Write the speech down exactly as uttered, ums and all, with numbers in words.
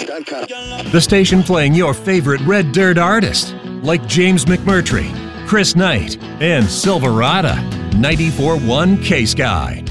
dot com. The station playing your favorite red dirt artists like James McMurtry, Chris Knight, and Silverado. ninety-four point one K-Sky.